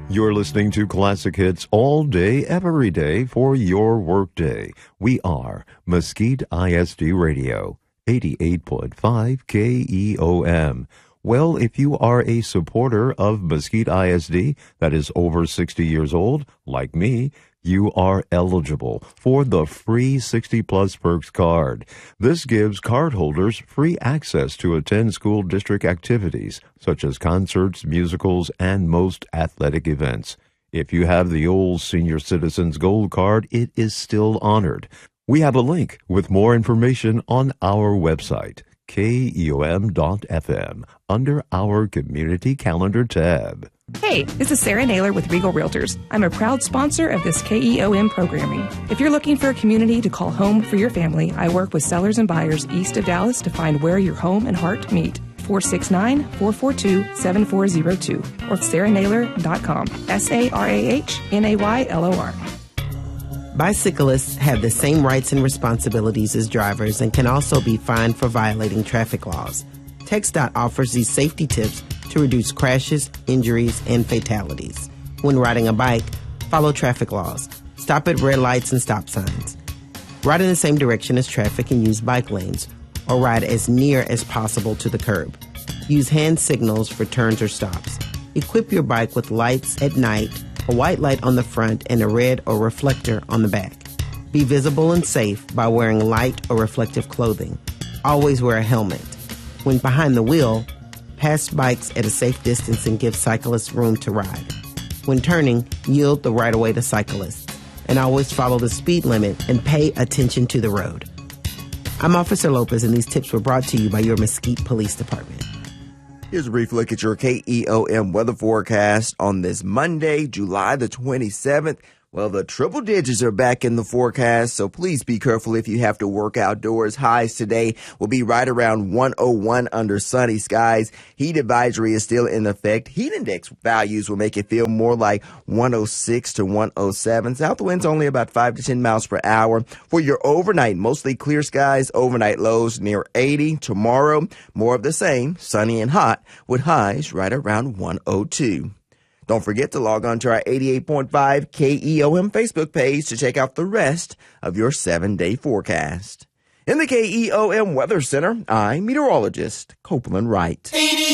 You're listening to classic hits all day, every day for your workday. We are Mesquite ISD Radio, 88.5 KEOM. Well, if you are a supporter of Mesquite ISD that is over 60 years old, like me, you are eligible for the free 60 Plus Perks card. This gives cardholders free access to attend school district activities, such as concerts, musicals, and most athletic events. If you have the old Senior Citizens Gold Card, it is still honored. We have a link with more information on our website, KEOM.FM, under our Community Calendar tab. Hey, this is Sarah Naylor with Regal Realtors. I'm a proud sponsor of this KEOM programming. If you're looking for a community to call home for your family, I work with sellers and buyers east of Dallas to find where your home and heart meet. 469-442-7402 or sarahnaylor.com. SARAHNAYLOR. Bicyclists have the same rights and responsibilities as drivers and can also be fined for violating traffic laws. TxDOT offers these safety tips to reduce crashes, injuries, and fatalities. When riding a bike, follow traffic laws. Stop at red lights and stop signs. Ride in the same direction as traffic and use bike lanes, or ride as near as possible to the curb. Use hand signals for turns or stops. Equip your bike with lights at night, a white light on the front and a red or reflector on the back. Be visible and safe by wearing light or reflective clothing. Always wear a helmet. When behind the wheel, pass bikes at a safe distance and give cyclists room to ride. When turning, yield the right-of-way to cyclists. And always follow the speed limit and pay attention to the road. I'm Officer Lopez, and these tips were brought to you by your Mesquite Police Department. Here's a brief look at your KEOM weather forecast on this Monday, July the 27th. Well, the triple digits are back in the forecast, so please be careful if you have to work outdoors. Highs today will be right around 101 under sunny skies. Heat advisory is still in effect. Heat index values will make it feel more like 106 to 107. South winds only about 5 to 10 miles per hour. For your overnight, mostly clear skies, overnight lows near 80. Tomorrow, more of the same, sunny and hot, with highs right around 102. Don't forget to log on to our 88.5 KEOM Facebook page to check out the rest of your 7-day forecast. In the KEOM Weather Center, I'm meteorologist Copeland Wright.